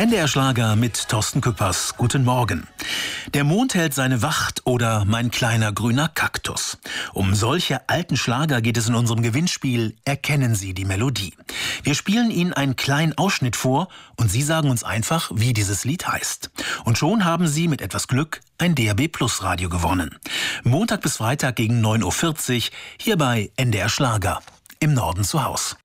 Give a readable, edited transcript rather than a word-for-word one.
NDR Schlager mit Thorsten Küppers. Guten Morgen. Der Mond hält seine Wacht oder Mein kleiner grüner Kaktus. Um solche alten Schlager geht es in unserem Gewinnspiel Erkennen Sie die Melodie. Wir spielen Ihnen einen kleinen Ausschnitt vor und Sie sagen uns einfach, wie dieses Lied heißt. Und schon haben Sie mit etwas Glück ein DAB Plus Radio gewonnen. Montag bis Freitag gegen 9:40 Uhr hier bei NDR Schlager. Im Norden zu Haus.